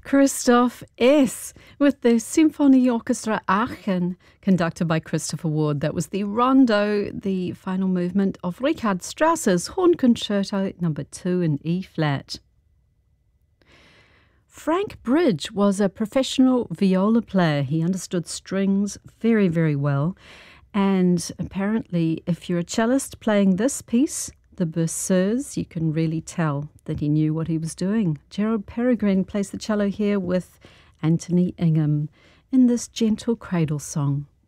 Christoph S. with the Symphony Orchestra Aachen, conducted by Christopher Ward. That was the Rondo, the final movement of Richard Strauss's Horn Concerto No. 2 in E-flat. Frank Bridge was a professional viola player. He understood strings very, very well. And apparently, if you're a cellist playing this piece, the Berceuse, you can really tell that he knew what he was doing. Gerald Peregrine plays the cello here with Anthony Ingham in this gentle cradle song.